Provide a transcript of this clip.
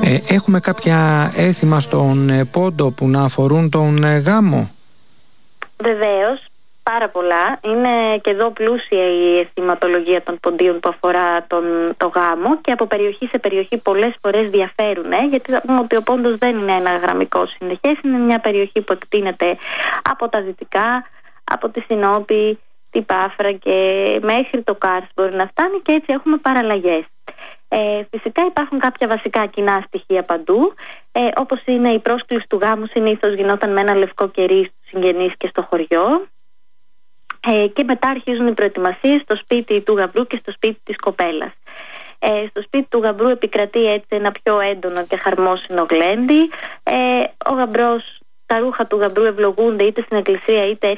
Έχουμε κάποια έθιμα στον Πόντο που να αφορούν τον γάμο? Βεβαίως, πάρα πολλά. Είναι και εδώ πλούσια η αισθηματολογία των ποντίων που αφορά το γάμο και από περιοχή σε περιοχή πολλές φορές διαφέρουν, γιατί θα πούμε ότι ο Πόντος δεν είναι ένα γραμμικό συνεχές, είναι μια περιοχή που εκτείνεται από τα δυτικά, από τη Σινόπη, την Πάφρα και μέχρι το Κάρς μπορεί να φτάνει, και έτσι έχουμε παραλλαγές. Φυσικά υπάρχουν κάποια βασικά κοινά στοιχεία παντού, όπως είναι η πρόσκληση του γάμου συνήθως γινόταν με ένα λευκό κερί στους συγγενείς και στο χωριό, και μετά αρχίζουν οι προετοιμασίες στο σπίτι του γαμπρού και στο σπίτι της κοπέλας. Στο σπίτι του γαμπρού επικρατεί έτσι ένα πιο έντονο και χαρμόσυνο γλέντι. Ο γαμπρός, τα ρούχα του γαμπρού ευλογούνται είτε στην εκκλησία είτε